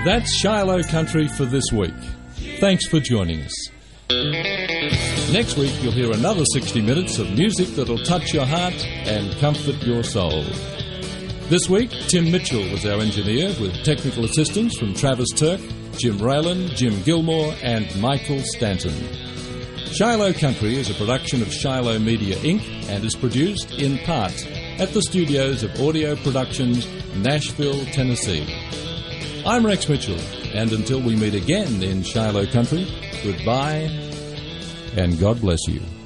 That's Shiloh Country for this week. Thanks for joining us. Next week, you'll hear another 60 minutes of music that'll touch your heart and comfort your soul. This week, Tim Mitchell was our engineer with technical assistance from Travis Turk, Jim Raylan, Jim Gilmore and Michael Stanton. Shiloh Country is a production of Shiloh Media Inc. and is produced, in part, at the studios of Audio Productions, Nashville, Tennessee. I'm Rex Mitchell, and until we meet again in Shiloh Country, goodbye and God bless you.